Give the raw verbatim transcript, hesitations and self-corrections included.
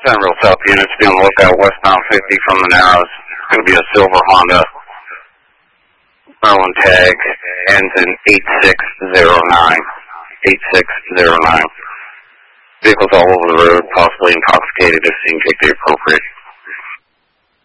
Central South units, be on the lookout westbound fifty from the Narrows. It's going to be a silver Honda. Maryland tag ends in eight six zero nine. eight six zero nine. Vehicles all over the road, possibly intoxicated if seen, take the appropriate